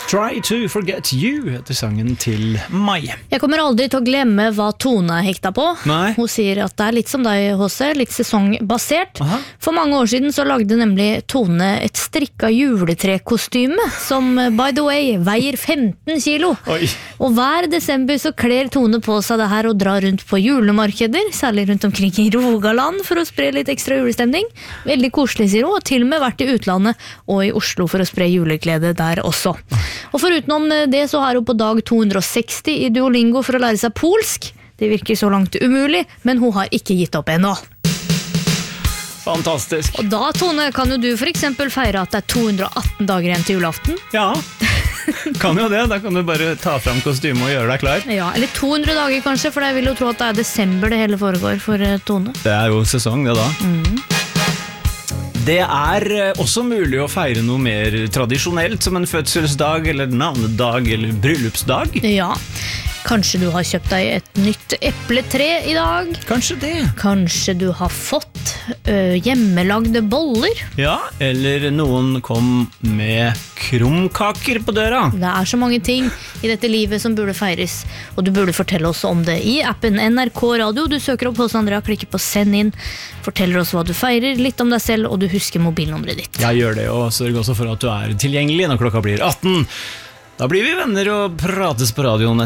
Try to Forget You heter sangen til Mai. Jeg kommer aldri til å glemme hva Tone hekta på. Nei. Hun sier at det litt som deg, HC, litt sesongbasert. Aha. For mange år siden så lagde nemlig Tone et strikka juletrekostyme som, by the way, veier 15 kilo. Oi. Og hver desember så kler Tone på seg det her og drar rundt på julemarkeder, særlig rundt omkring i Rogaland for å spre litt ekstra julestemning. Veldig koselig, sier hun, og til og med vært i utlandet og i Oslo for å spre juleklede der også. Og forutenom det så har hun på dag 260 i Duolingo for å lære seg polsk. Det virker så langt umulig, men hun har ikke gitt opp ennå. Fantastisk. Og da, Tone, kan jo du for eksempel feire at det 218 dager igjen til julaften. Ja, kan jo det. Da kan du bare ta fram kostyme og gjøre deg klar. Ja, eller 200 dager kanskje, for jeg vil jo tro at det desember det hele foregår for Tone. Det jo sesong det da. Det også mulig å feire noe mer tradisjonelt, som en fødselsdag, eller navnedag, eller bryllupsdag. Ja, kanskje du har kjøpt deg et nytt epletre i dag. Kanskje det. Kanskje du har fått hjemmelagde boller. Ja, eller noen kom med krumkaker på døra. Det så mange ting i dette livet som burde feires, og du burde fortelle oss om det i appen NRK Radio. Du søker opp hos Andrea, klikker på send inn, forteller oss hva du feirer, litt om deg selv, og du husker mobilnummeret ditt. Ja, gjør det, og sørg også for at du tilgjengelig når klokka blir 18. Da blir vi venner og prates på radioen